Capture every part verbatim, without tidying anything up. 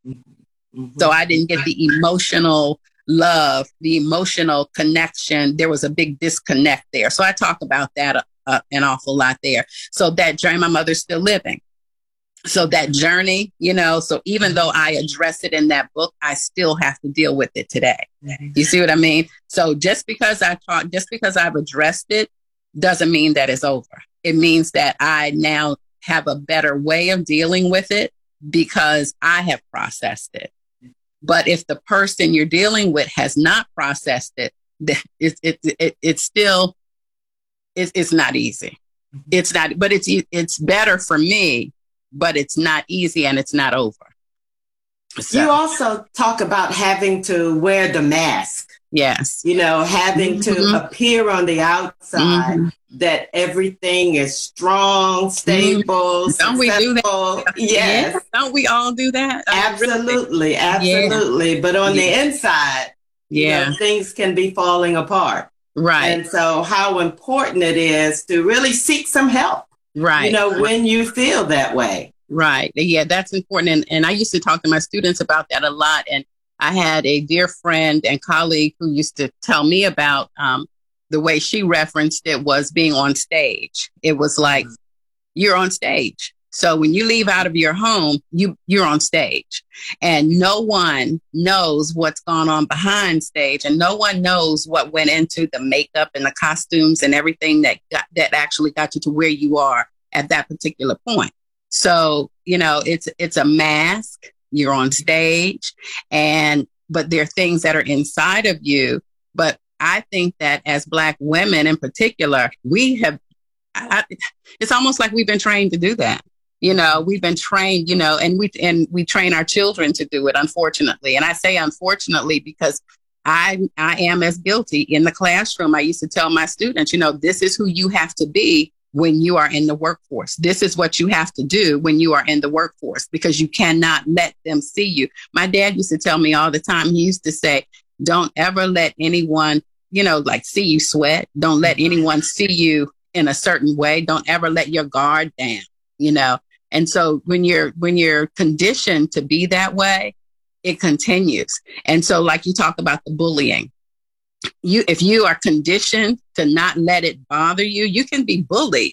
Mm-hmm. So I didn't get the emotional love, the emotional connection. There was a big disconnect there. So I talk about that uh, an awful lot there. So that journey, my mother's still living. So that journey, you know, so even though I address it in that book, I still have to deal with it today. You see what I mean? So just because I talk, just because I've addressed it doesn't mean that it's over. It means that I now have a better way of dealing with it because I have processed it. But if the person you're dealing with has not processed it, then it, it, it, it's still, it's, it's not easy. It's not, but it's, it's better for me, but it's not easy and it's not over. So. You also talk about having to wear the mask. Yes. You know, having mm-hmm. to appear on the outside mm-hmm. that everything is strong, stable, mm-hmm. Don't successful. we do that? Yes. Yeah. Don't we all do that? Absolutely. Really? Absolutely. Yeah. But on yeah. the inside, yeah. you know, things can be falling apart. Right. And so how important it is to really seek some help. Right. You know, when you feel that way. Right. Yeah, that's important. And, and I used to talk to my students about that a lot. And I had a dear friend and colleague who used to tell me about um, the way she referenced it was being on stage. It was like, mm-hmm. you're on stage. So when you leave out of your home, you, you're on stage and no one knows what's going on behind stage. And no one knows what went into the makeup and the costumes and everything that got, that actually got you to where you are at that particular point. So, you know, it's, it's a mask, you're on stage and, but there are things that are inside of you. But I think that as Black women in particular, we have, I, it's almost like we've been trained to do that. You know, we've been trained, you know, and we, and we train our children to do it, unfortunately. And I say unfortunately, because I, I am as guilty in the classroom. I used to tell my students, you know, this is who you have to be when you are in the workforce. This is what you have to do when you are in the workforce, because you cannot let them see you. My dad used to tell me all the time, he used to say, don't ever let anyone, you know, like see you sweat. Don't let anyone see you in a certain way. Don't ever let your guard down, you know? And so when you're, when you're conditioned to be that way, it continues. And so like you talk about the bullying, you, if you are conditioned to not let it bother you, you can be bullied,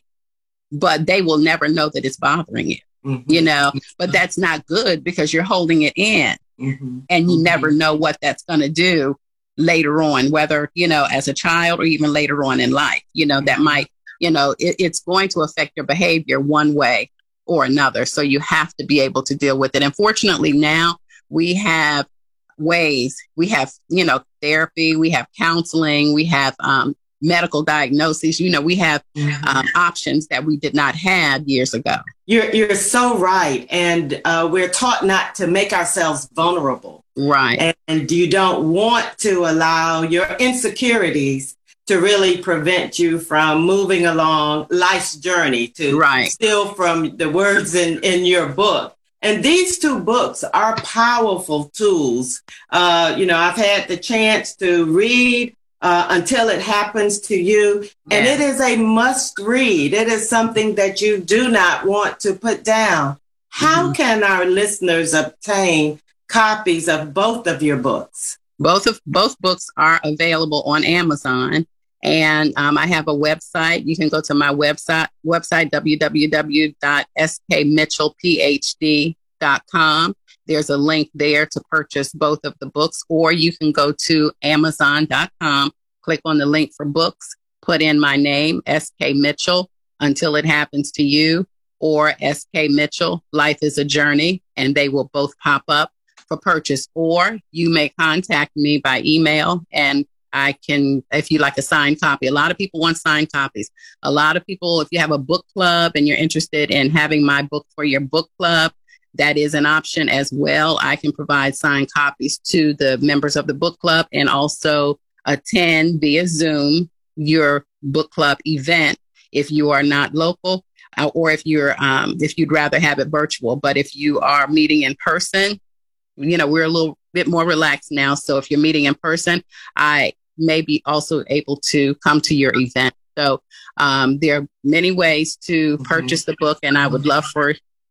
but they will never know that it's bothering you, mm-hmm. you know, but that's not good because you're holding it in mm-hmm. and you mm-hmm. never know what that's going to do later on, whether, you know, as a child or even later on in life, you know, mm-hmm. that might, you know, it, it's going to affect your behavior one way or another. So you have to be able to deal with it. And fortunately now we have ways, we have, you know, therapy, we have counseling, we have um, medical diagnosis, you know, we have mm-hmm. um, options that we did not have years ago. You're, you're so right. And uh, we're taught not to make ourselves vulnerable. Right. And, and you don't want to allow your insecurities to really prevent you from moving along life's journey, to right. steal from the words in, in your book. And these two books are powerful tools. Uh, you know, I've had the chance to read uh, Until It Happens to You, yeah. and it is a must read. It is something that you do not want to put down. How mm-hmm. can our listeners obtain copies of both of your books? Both of both books are available on Amazon. And um, I have a website. You can go to my website, website, w w w dot s k mitchell p h d dot com. There's a link there to purchase both of the books, or you can go to amazon dot com, click on the link for books, put in my name, S K Mitchell, Until It Happens to You, or S K Mitchell, Life is a Journey, and they will both pop up for purchase. Or you may contact me by email, and I can, if you like a signed copy. A lot of people want signed copies. A lot of people, if you have a book club and you're interested in having my book for your book club, that is an option as well. I can provide signed copies to the members of the book club and also attend via Zoom your book club event if you are not local, or if you're, um, if you'd rather have it virtual. But if you are meeting in person, you know, we're a little bit more relaxed now. So if you're meeting in person, I may be also able to come to your event. So um, there are many ways to purchase the book, and I would love for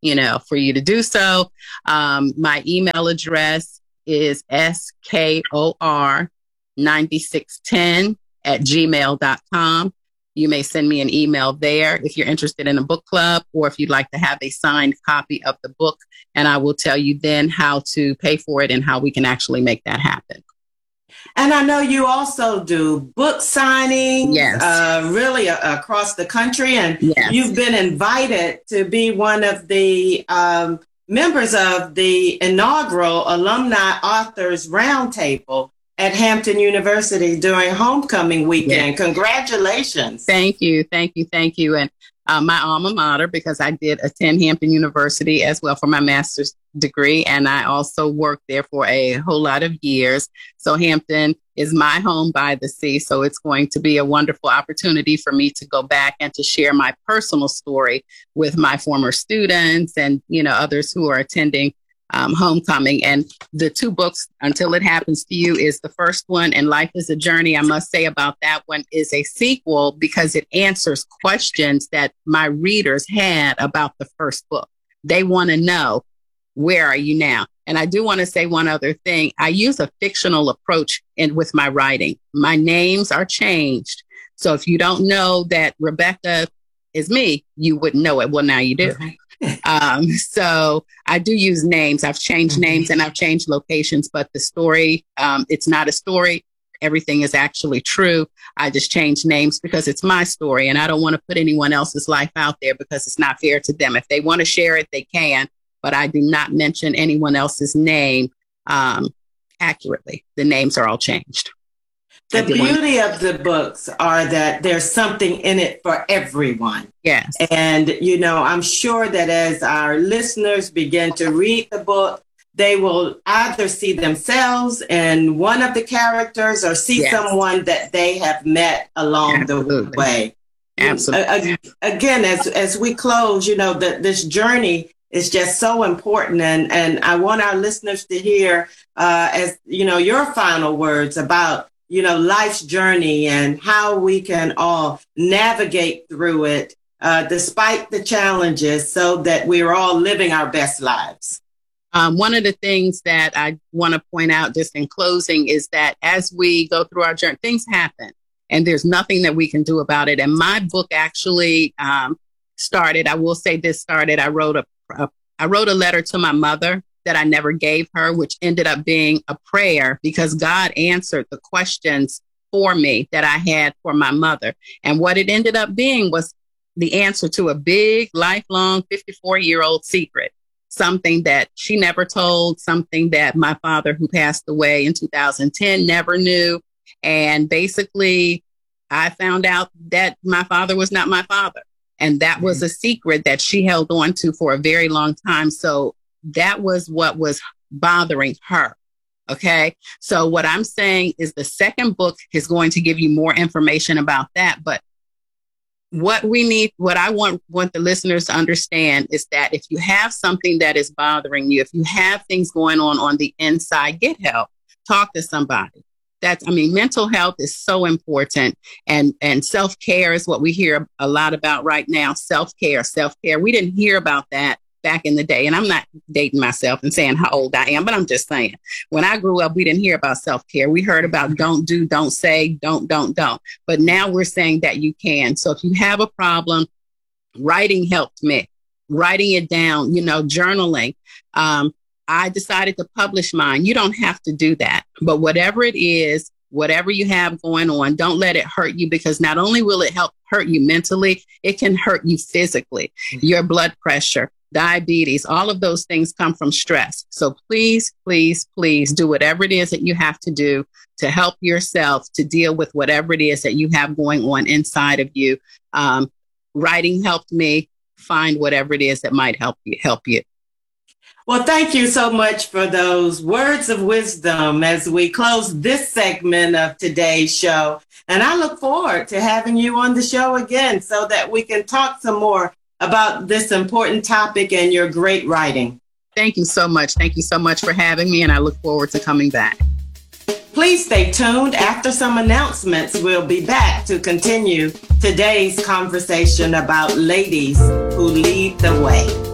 you know, for you to do so. Um, my email address is S K O R nine six one zero at gmail dot com. You may send me an email there if you're interested in a book club, or if you'd like to have a signed copy of the book, and I will tell you then how to pay for it and how we can actually make that happen. And I know you also do book signings, yes. uh, really uh, across the country, and yes. you've been invited to be one of the um, members of the inaugural Alumni Authors Roundtable at Hampton University during homecoming weekend. Yes. Congratulations. Thank you. Thank you. Thank you. And uh, my alma mater, because I did attend Hampton University as well for my master's degree. And I also worked there for a whole lot of years. So Hampton is my home by the sea. So it's going to be a wonderful opportunity for me to go back and to share my personal story with my former students and, you know, others who are attending Um, homecoming. And the two books, Until It Happens to You, is the first one, and Life is a Journey, I must say about that one, is a sequel because it answers questions that my readers had about the first book. They want to know, where are you now? And I do want to say one other thing. I use a fictional approach in with my writing. My names are changed. So if you don't know that Rebecca is me, you wouldn't know it. Well, now you do. Okay. Um, so I do use names. I've changed mm-hmm. names and I've changed locations, but the story, um, it's not a story. Everything is actually true. I just changed names because it's my story and I don't want to put anyone else's life out there because it's not fair to them. If they want to share it, they can, but I do not mention anyone else's name, um, accurately. The names are all changed. The beauty of the books are that there's something in it for everyone. Yes. And, you know, I'm sure that as our listeners begin to read the book, they will either see themselves in one of the characters or see yes. someone that they have met along Absolutely. the way. Absolutely. Again, as, as we close, you know, that this journey is just so important. And, and I want our listeners to hear, uh, as, you know, your final words about, you know, life's journey and how we can all navigate through it, uh, despite the challenges, so that we're all living our best lives. Um, one of the things that I want to point out just in closing is that as we go through our journey, things happen and there's nothing that we can do about it. And my book actually um, started, I will say this started, I wrote a, a, I wrote a letter to my mother that I never gave her, which ended up being a prayer because God answered the questions for me that I had for my mother. And what it ended up being was the answer to a big, lifelong, fifty-four-year-old secret, something that she never told, something that my father, who passed away in two thousand ten, never knew. And basically, I found out that my father was not my father. And that mm-hmm. was a secret that she held on to for a very long time. So that was what was bothering her. Okay. So what I'm saying is the second book is going to give you more information about that. But what we need, what I want, want the listeners to understand is that if you have something that is bothering you, if you have things going on on the inside, get help, talk to somebody. That's, I mean, mental health is so important, and, and self-care is what we hear a lot about right now. Self-care, self-care. We didn't hear about that back in the day. And I'm not dating myself and saying how old I am, but I'm just saying, when I grew up, we didn't hear about self-care. We heard about don't do, don't say, don't, don't, don't. But now we're saying that you can. So if you have a problem, writing helped me. Writing it down, you know, journaling. Um, I decided to publish mine. You don't have to do that. But whatever it is, whatever you have going on, don't let it hurt you, because not only will it help hurt you mentally, it can hurt you physically. Mm-hmm. Your blood pressure, diabetes, all of those things come from stress. So please, please, please do whatever it is that you have to do to help yourself to deal with whatever it is that you have going on inside of you. Um, writing helped me find whatever it is that might help you, help you. Well, thank you so much for those words of wisdom as we close this segment of today's show. And I look forward to having you on the show again so that we can talk some more about this important topic and your great writing. Thank you so much. Thank you so much for having me, and I look forward to coming back. Please stay tuned. After some announcements, we'll be back to continue today's conversation about ladies who lead the way.